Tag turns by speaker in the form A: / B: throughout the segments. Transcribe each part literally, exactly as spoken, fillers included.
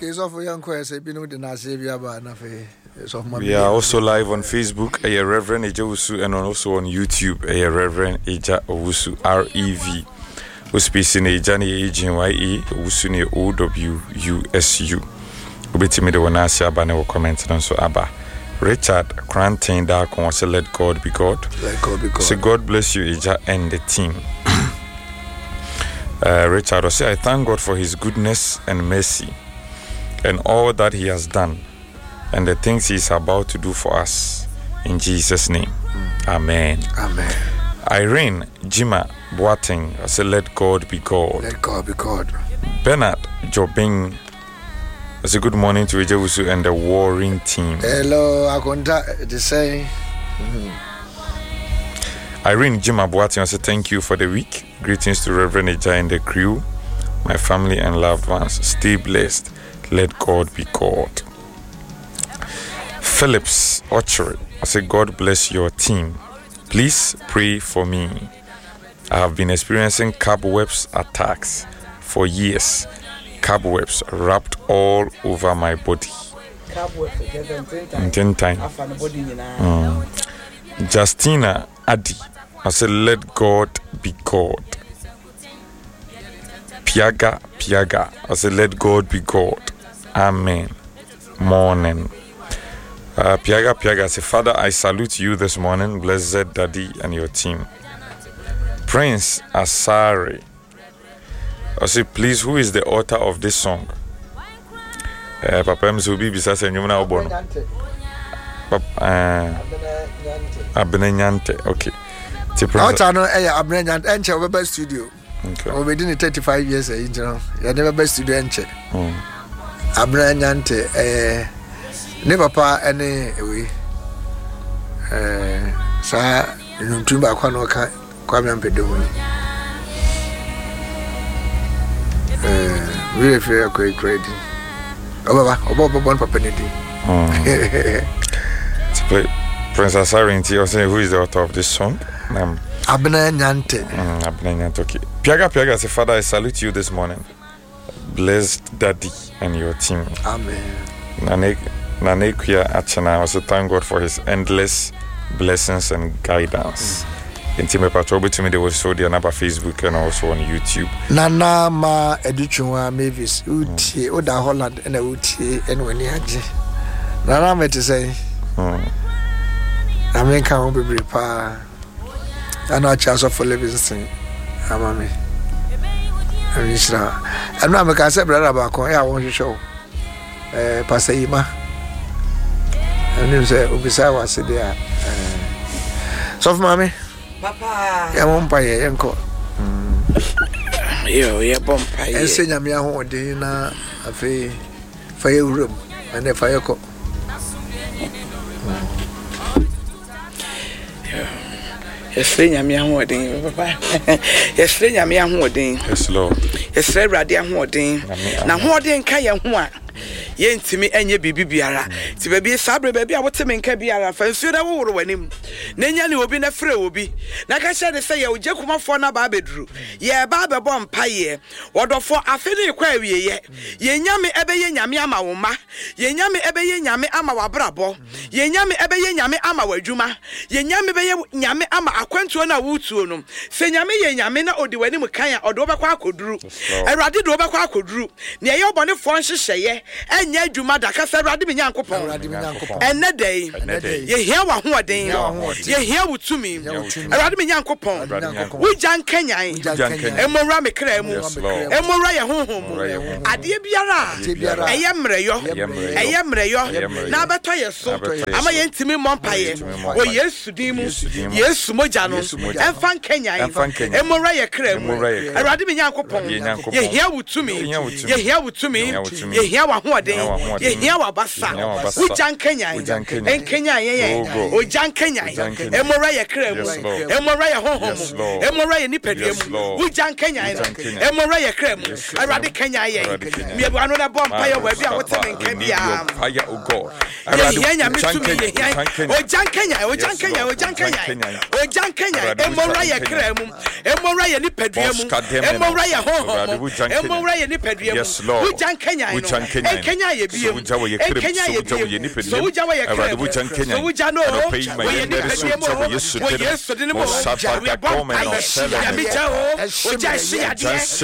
A: Okay, so for young quest, I've been with the Nasivia Banafe.
B: We are also live on Facebook, a Reverend Eja Owusu, and also on YouTube, a Reverend Eja Owusu, R E V. We speak in Ejani A G N Y E, Owusu ni O W U S U. Ubeti me de wana si aba ne wo comment on so aba. Richard Cranton da kon say let God be God.
A: Let God be God.
B: Say God bless you, Eja, and the team. uh, Richard say I thank God for His goodness and mercy, and all that He has done, and the things He is about to do for us. In Jesus' name, mm. Amen.
A: Amen.
B: Irene Jima Boateng, I say, let God be God.
A: Let God be God.
B: Bernard Jobing, I say, good morning to Eja Owusu and the warring team.
A: Hello, I contact the same.
B: Irene Jima Boateng, I say, thank you for the week. Greetings to Reverend Eja and the crew, my family and loved ones. Stay blessed. Let God be God. Phillips Orchard, I say, God bless your team. Please pray for me. I have been experiencing cobwebs attacks for years. Cobwebs wrapped all over my body. Ten time. Mm. Justina Adi, I said, let God be God. Piaga, Piaga, I said, let God be God. Amen. Morning. Uh, Piaga Piaga say, Father, I salute you this morning, blessed Daddy and your team. Prince Asare, I say, please, who is the author of this song? Uh, Papa Mzubi Bisasa Nyumna Obono. Abenenyante, okay.
A: Author no, eh, Abenenyante, enche Webber Studio. Okay. We did thirty-five years, eh, you know. You never best studio enche. Abenenyante, eh. Ne papa ene ewe eh sa ntumba kwa no ka kwa mpedo mu eh we fe akwa credit obaba obaba bon papa ne di
B: Prince Asarinti, I say, who is the author of this song? Um
A: Abena Nyante.
B: Mm, Abena Nyante, okay. Piaga Piaga say, Father, I salute you this morning. Blessed Daddy and your team.
A: Amen.
B: Nane Nanekia Achana, also thank God for His endless blessings and guidance. In Time Patrol, to me, they will show the number Facebook and also on YouTube.
A: Nana ma educhunwa Mavis uti oda Holland and uti and when yaji. Nana me to say, I mean, can't be prepared. I know a chance of Livingston. Amami. I'm Israel. I'm not a cassette brother about I want to show. Eh, Passeima. And you say, Ubisa was there. Soft mommy,
C: Papa,
A: I won't buy a uncle.
C: You, you're bumpy.
A: And sing a mere home dinner, a fay, fire room, and a fire cook.
C: Yes, I'm young wedding, Papa. Yes, I'm young wedding.
B: Yes, Lord.
C: Yes, I'm wedding. Now, what didn't Kaya one? Yentimi enye bibi biara ti baby sabre baby a woteme nka biara fa nsuo na woro wanim na nya ne obi na frɛ obi na ka hye de sɛ ye ogye komafo na ba beduru ye ba bɛbɔ mpaye wodofo afeni kwa awieye ye nyame ebeye nyame ama wo ma ye nyame ebeye nyame ama wabrabɔ ye nyame ebeye nyame ama wadwuma ye nyame beye nyame ama akwantuo na wutuo no sɛ nyame ye nyame na odi wanim kan a ɔdo bɛkɔ akoduru awurade do bɛkɔ akoduru ne ye obone fo nhyehyeye enya adwuma da ka sɛ awurade me nyankopɔn enne dey ye hia wa hoɔden ye hia wutumi awurade me nyankopɔn wugya nkanyan emora me kra mu emora ye honhom mu ade biara eye mreyo eye mreyo na abeto ye so ama ye ntimi mompaye o Yesu din mu Yesu moja no emfa nkanyan emora ye kra mu awurade me nyankopɔn ye hia wutumi ye hia wutumi ye hia wa hoɔden ye hia wa basa wugya nkanyan nkanyan ye o jankanyan emora ye kra mu emora ye honhom mu emora ye nipadua mu wugya nkanyan emora ye kra mu awurade kanyan ye me abuano na bompa ye wa bia wote me nkan bia
B: fire o God
C: awurade ye nyame Ojan Kenya, Ojan Kenya, Ojan Kenya, Ojan Kenya, Emoraya Krem, Emoraya Nipedium, Emoraya Home, Emoraya Nipedium, Ojan Kenya, Ojan Kenya, Kenya, Ujawa, Kenya, so Ujawa, Ujan Kenya, Ujano, yes, the name of Safa, Coleman, or Selamita, Ojasia,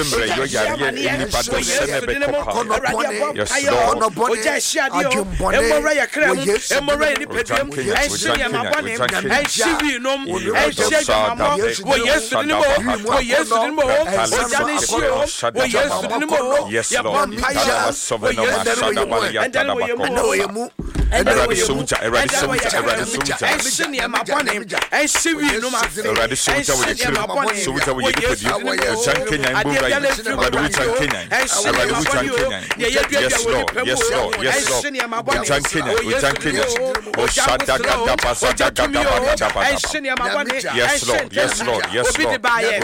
C: yes, Ojasia, Emoraya Krem, Emoraya Nipedium, and Shia, and Shivinum, and Shia, oh yes, the name of, oh yes, the name of, Ojanisio, oh yes, the name of, yes, Lord, and then we move. And then we soldier, a radical soldier, a radical soldier, and senior my bonnet, and Siri, no matter, a radical soldier with your bonnet, soldier with your Kenya, and Kenya, yes, Lord, yes, Lord, yes, Lord, Kenya, with Kenya, oh, Shadaka, Pasada, and senior my bonnet, yes, Lord, yes, Lord, yes, Lord,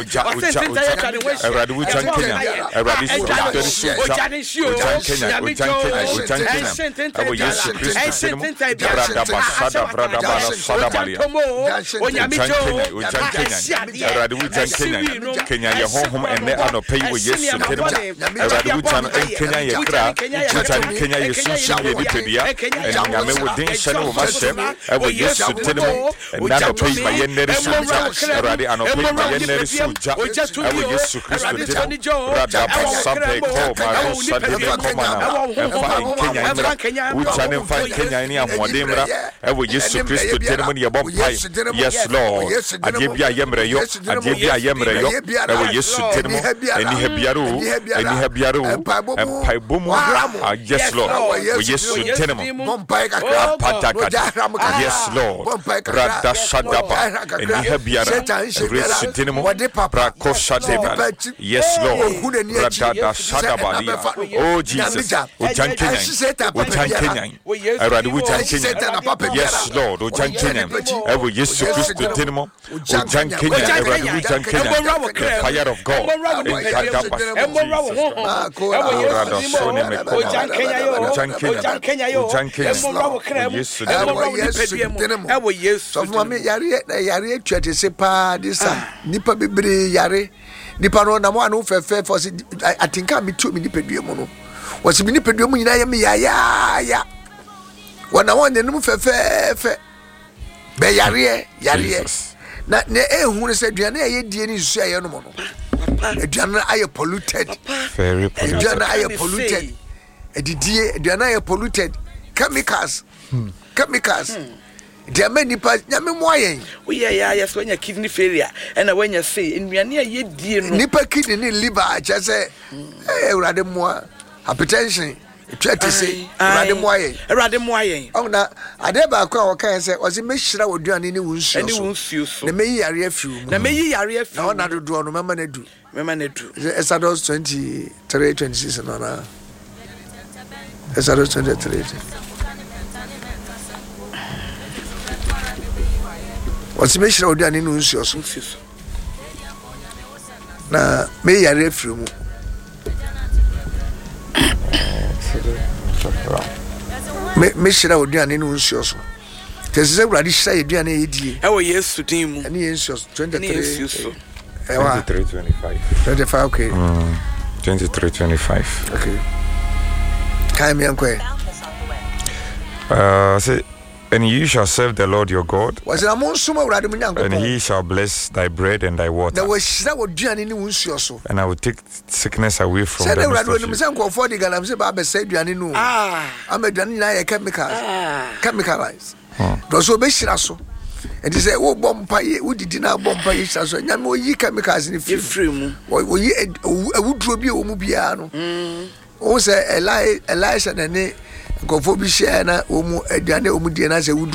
C: a radical Kenya, a radical soldier, with Kenya, with Kenya, yes, Christ. Brada basada brada bala sada balia. Ujangkenya, Ujangkenya. Eradi Ujangkenya. Kenya ye home ene ano pay we Yesu tenemo. Eradi Ujan Kenya ye kra. Ujan Kenya ye susu ye dipedia. Eni ngame wodin shene wo mashem. Ewo Yesu tenemo. Nano pay ma ye neri suja. Eradi ano pay ma ye neri suja. Ewo Yesu Kristo tenemo. Brada basada ko ma sada de ko mana. Efa Kenya imra. Ujan emfa Kenya ni amodemra ewo Yesu Kristo tenemo ni yebom pai yes Lord adebia yemre yo adebia yemre yo ewo Yesu tenemo eni hebiaro eni hebiaro empai bomu yes Lord ewo Yesu tenemo pataka yes Lord rada shadaba eni hebiara Yesu tenemo prakosha deba yes Lord rada shadaba oh Jesus Ujan Kenya Ujan Kenya yes Lord Ujan Kenya ewo Yesu Kristo tenemo Ujan Kenya eradi Ujan Kenya the fire of God in Kadaba Ujan Kenya Ujan Kenya Ujan Kenya Yesu
A: ewo Yesu so mama yare yare twete se pa disa nipa bebre yare nipa no na mo anu fefe for atinka me tu me nipadua mu no wasi me nipadua mu nyina ya me ya ya ya wana wonde num fefefe be yare yare na ne ehunu se duane aye die ni su aye no mo no aduane aye polluted
B: very polluted
A: aduane aye polluted edidie aduane aye polluted chemicals hmm. chemicals dia many pa nyame mo ayen
C: we ya ya yes when your kidney failure and when you say nnuane aye die no
A: nipa kidney liver acha se eh urade mo hypertension twete se urade mo ayen
C: urade mo ayen
A: oh na ade ba kwa wo kan se o se mehira woduane ni wunsuo
C: ani wunsuo so
A: na meyi yare afiu
C: na meyi yare afiu
A: na ona dodo no mama na du
C: mama na du
A: Exodus twenty-three twenty-six no na Exodus twenty-three o se mehira woduane ni wunsuo so na meyi yare afiu mu me me shira oduane no nsuo so tese urade shira eduane yedie
C: e wo Yesu din mu
A: ani nsuo twenty-three
C: so
B: twenty-three twenty-five
A: twenty-five okay
B: mm twenty-three twenty-five
A: okay kai me ankwe
B: uh say and you shall serve the Lord your God,
A: and
B: he shall bless thy bread and thy water,
A: and
B: I will take sickness away from the midst of you.
A: Ah, I'm a chemical, chemicalized. Those who be shirasso. And he said, oh, Bompay, who did not Bompay, so Yamo ye chemicals in the free, or ye a wood be Umubiano. Oh, say Elisha and go for Bishana, Umu, Ediane Umudiana,